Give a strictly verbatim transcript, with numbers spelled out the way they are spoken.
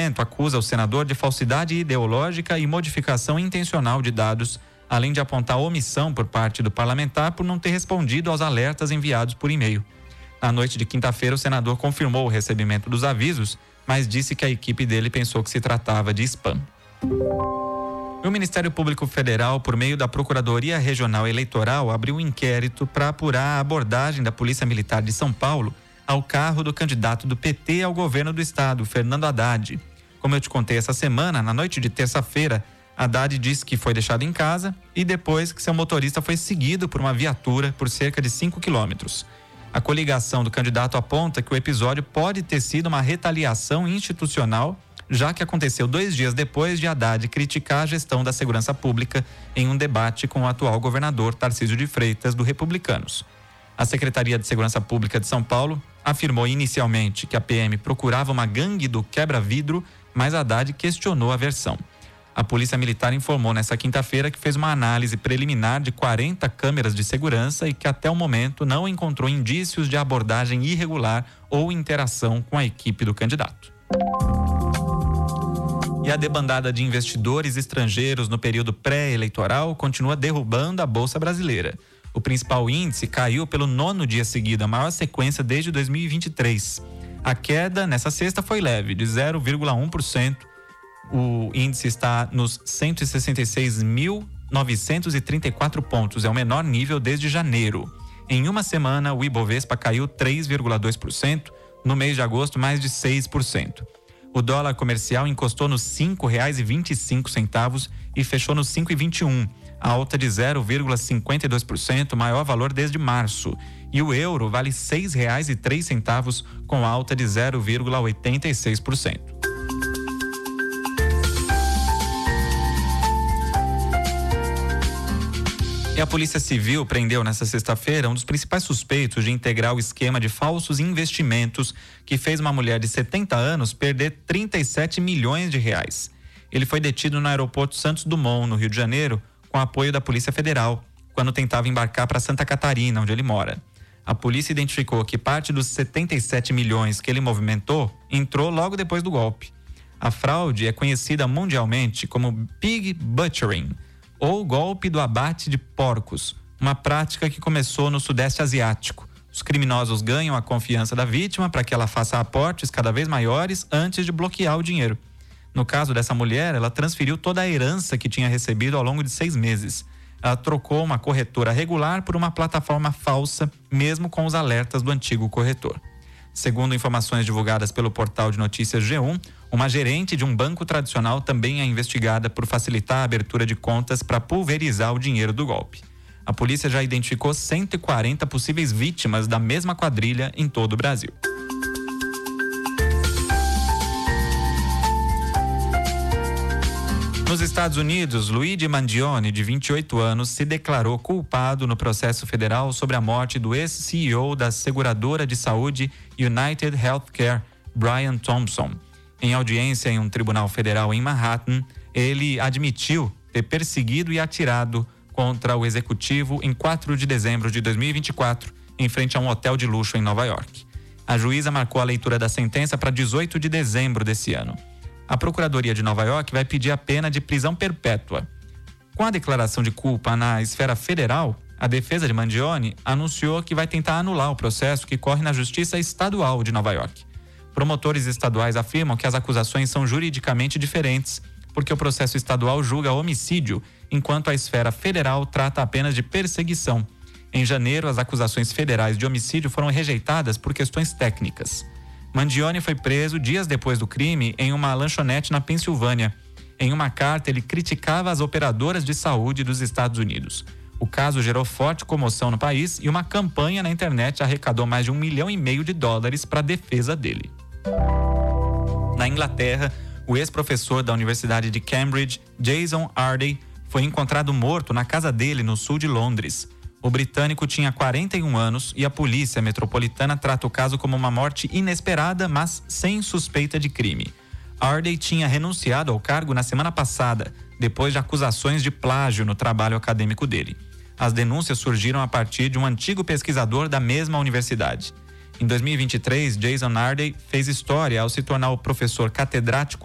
documento acusa o senador de falsidade ideológica e modificação intencional de dados, além de apontar omissão por parte do parlamentar por não ter respondido aos alertas enviados por e-mail. Na noite de quinta-feira, o senador confirmou o recebimento dos avisos, mas disse que a equipe dele pensou que se tratava de spam. O Ministério Público Federal, por meio da Procuradoria Regional Eleitoral, abriu um inquérito para apurar a abordagem da Polícia Militar de São Paulo ao carro do candidato do P T ao governo do estado, Fernando Haddad. Como eu te contei essa semana, na noite de terça-feira, Haddad disse que foi deixado em casa e depois que seu motorista foi seguido por uma viatura por cerca de cinco quilômetros. A coligação do candidato aponta que o episódio pode ter sido uma retaliação institucional, já que aconteceu dois dias depois de Haddad criticar a gestão da segurança pública em um debate com o atual governador Tarcísio de Freitas, do Republicanos. A Secretaria de Segurança Pública de São Paulo afirmou inicialmente que a P M procurava uma gangue do quebra-vidro, mas Haddad questionou a versão. A Polícia Militar informou nesta quinta-feira que fez uma análise preliminar de quarenta câmeras de segurança e que até o momento não encontrou indícios de abordagem irregular ou interação com a equipe do candidato. E a debandada de investidores estrangeiros no período pré-eleitoral continua derrubando a Bolsa Brasileira. O principal índice caiu pelo nono dia seguido, a maior sequência desde dois mil e vinte e três. A queda nessa sexta foi leve, de zero vírgula um por cento. O índice está nos cento e sessenta e seis mil novecentos e trinta e quatro pontos, é o menor nível desde janeiro. Em uma semana, o Ibovespa caiu três vírgula dois por cento, no mês de agosto mais de seis por cento. O dólar comercial encostou nos cinco reais e vinte e cinco centavos e fechou nos cinco reais e vinte e um, alta de zero vírgula cinquenta e dois por cento, maior valor desde março. E o euro vale seis reais e três centavos, com alta de zero vírgula oitenta e seis por cento. E a Polícia Civil prendeu nesta sexta-feira um dos principais suspeitos de integrar o esquema de falsos investimentos que fez uma mulher de setenta anos perder trinta e sete milhões de reais. Ele foi detido no aeroporto Santos Dumont, no Rio de Janeiro, com apoio da Polícia Federal, quando tentava embarcar para Santa Catarina, onde ele mora. A polícia identificou que parte dos setenta e sete milhões que ele movimentou entrou logo depois do golpe. A fraude é conhecida mundialmente como pig butchering, ou golpe do abate de porcos, uma prática que começou no Sudeste Asiático. Os criminosos ganham a confiança da vítima para que ela faça aportes cada vez maiores antes de bloquear o dinheiro. No caso dessa mulher, ela transferiu toda a herança que tinha recebido ao longo de seis meses. Ela trocou uma corretora regular por uma plataforma falsa, mesmo com os alertas do antigo corretor. Segundo informações divulgadas pelo portal de notícias G um, uma gerente de um banco tradicional também é investigada por facilitar a abertura de contas para pulverizar o dinheiro do golpe. A polícia já identificou cento e quarenta possíveis vítimas da mesma quadrilha em todo o Brasil. Nos Estados Unidos, Luigi Mangione, de vinte e oito anos, se declarou culpado no processo federal sobre a morte do ex-C E O da seguradora de saúde United Healthcare, Brian Thompson. Em audiência em um tribunal federal em Manhattan, ele admitiu ter perseguido e atirado contra o executivo em quatro de dezembro de dois mil e vinte e quatro, em frente a um hotel de luxo em Nova York. A juíza marcou a leitura da sentença para dezoito de dezembro desse ano. A Procuradoria de Nova York vai pedir a pena de prisão perpétua. Com a declaração de culpa na esfera federal, a defesa de Mangione anunciou que vai tentar anular o processo que corre na Justiça Estadual de Nova York. Promotores estaduais afirmam que as acusações são juridicamente diferentes, porque o processo estadual julga homicídio, enquanto a esfera federal trata apenas de perseguição. Em janeiro, as acusações federais de homicídio foram rejeitadas por questões técnicas. Mangione foi preso dias depois do crime em uma lanchonete na Pensilvânia. Em uma carta, ele criticava as operadoras de saúde dos Estados Unidos. O caso gerou forte comoção no país e uma campanha na internet arrecadou mais de um milhão e meio de dólares para a defesa dele. Na Inglaterra, o ex-professor da Universidade de Cambridge, Jason Ardey, foi encontrado morto na casa dele no sul de Londres. O britânico tinha quarenta e um anos e a polícia metropolitana trata o caso como uma morte inesperada, mas sem suspeita de crime. Ardey tinha renunciado ao cargo na semana passada, depois de acusações de plágio no trabalho acadêmico dele. As denúncias surgiram a partir de um antigo pesquisador da mesma universidade. Em dois mil e vinte e três, Jason Ardey fez história ao se tornar o professor catedrático